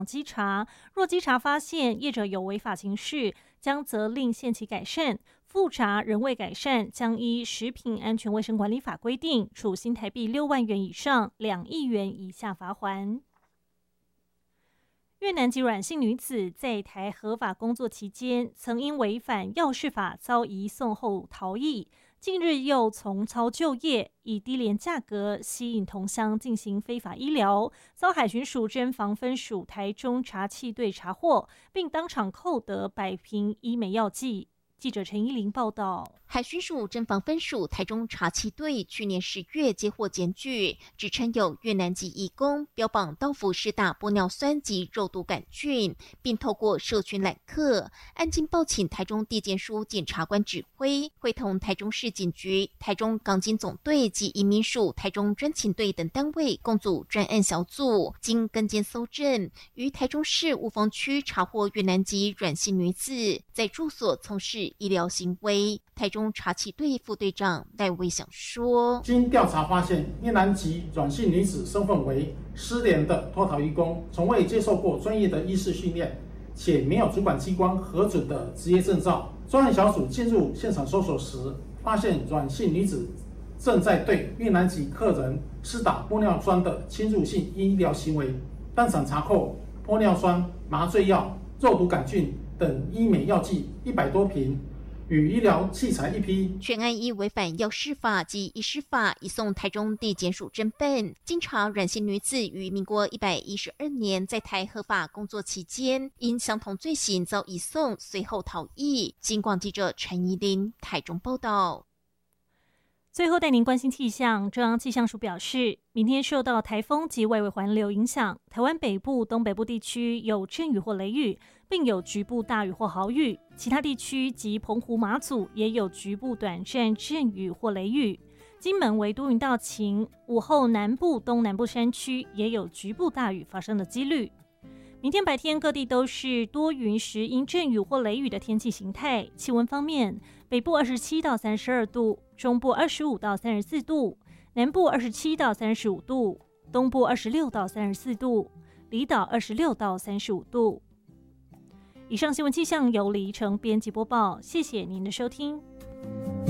稽查，若稽查发现业者有违法情事，将责令限期改善；复查仍未改善，将依食品安全卫生管理法规定，处新台币6万元以上2亿元以下罚锾。越南籍阮姓女子在台合法工作期间，曾因违反药事法遭移送后逃逸，近日又从操就业，以低廉价格吸引同乡进行非法医疗，遭海巡署侦防分署台中查缉队查获，并当场扣得100瓶医美药剂。记者陈依琳报道。 海巡署侦防分署台中查缉队去年10月接获检举，指称有越南籍移工标榜到府施打玻尿酸及肉毒杆菌，并透过社群揽客，案经报请台中地检署检察官指挥，会同台中市警局、台中港警总队及移民署台中专勤队等单位共组专案小组，经跟监搜证，于台中市雾峰区查获越南籍阮姓女子在住所从事医疗行为。台中查缉队副队长赖维祥说：“ 经调查发现，越南籍阮姓女子身份为失联的脱逃移工，从未接受过专业的医师训练，且没有主管机关核准的职业证照。专案小组进入现场搜索时，发现阮姓女子正在对越南籍客人施打玻尿酸的侵入性医疗行为，当场查扣玻尿酸、麻醉药、肉毒杆菌等医美药剂100多瓶。”与医疗器材1批， 全案依违反药事法及医师法移送台中地检署侦办。经查，阮姓女子于民国112年在台合法工作期间，因相同罪行遭移送，随后逃逸。警广记者陈怡琳台中报道。 最后带您关心气象，中央气象署表示，明天受到台风及外围环流影响，台湾北部、东北部地区有阵雨或雷雨，并有局部大雨或豪雨，其他地区及澎湖、马祖也有局部短暂阵雨或雷雨。金门为多云到晴，午后南部、东南部山区也有局部大雨发生的几率。明天白天各地都是多云时阴阵雨或雷雨的天气形态。气温方面，北部27到32度，中部25到34度，南部27到35度，东部26到34度，离岛26到35度。以上新闻气象由李怡成编辑播报，谢谢您的收听。